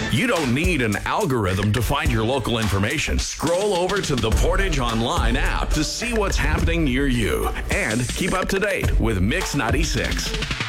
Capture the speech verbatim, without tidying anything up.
You don't need an algorithm to find your local information. Scroll over to the Portage Online app to see what's happening near you and keep up to date with Mix ninety-six.